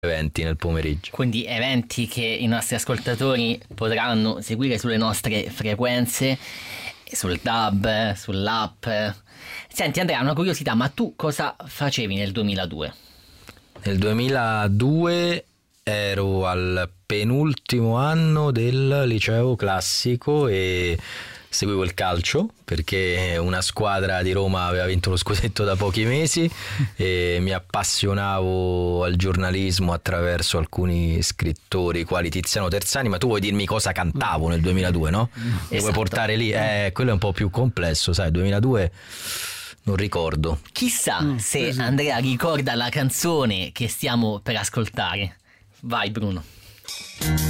eventi nel pomeriggio. Quindi eventi che i nostri ascoltatori potranno seguire sulle nostre frequenze, sul DAB, sull'app. Senti Andrea, una curiosità, ma tu cosa facevi nel 2002? Nel 2002 ero al penultimo anno del liceo classico e seguivo il calcio perché una squadra di Roma aveva vinto lo scudetto da pochi mesi e mi appassionavo al giornalismo attraverso alcuni scrittori quali Tiziano Terzani. Ma tu vuoi dirmi cosa cantavo nel 2002, no? Mi vuoi portare lì? Quello è un po' più complesso, sai, 2002 non ricordo. Chissà se Andrea ricorda la canzone che stiamo per ascoltare. Vai Bruno.